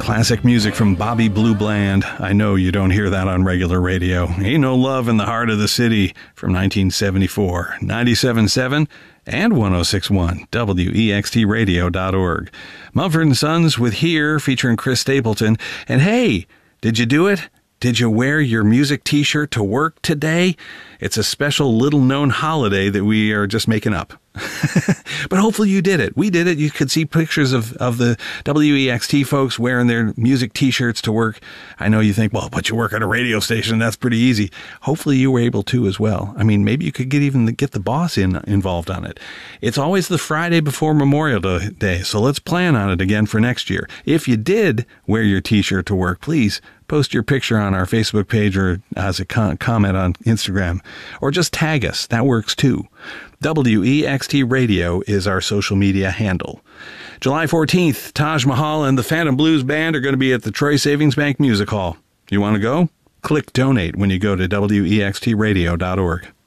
Classic music from Bobby Blue Bland. I know you don't hear that on regular radio. Ain't No Love in the Heart of the City from 1974, 97.7 and 106.1, WEXTradio.org. Mumford & Sons with Here featuring Chris Stapleton. And hey, did you do it? Did you wear your music t-shirt to work today? It's a special little-known holiday that we are just making up. But hopefully you did it. We did it. You could see pictures of the WEXT folks wearing their music t-shirts to work. I know you think, well, but you work at a radio station. That's pretty easy. Hopefully you were able to as well. I mean, maybe you could get the boss involved on it. It's always the Friday before Memorial Day, so let's plan on it again for next year. If you did wear your t-shirt to work, please post your picture on our Facebook page or as a comment on Instagram, or just tag us. That works too. WEXT Radio is our social media handle. July 14th, Taj Mahal and the Phantom Blues Band are going to be at the Troy Savings Bank Music Hall. You want to go? Click donate when you go to WEXTradio.org.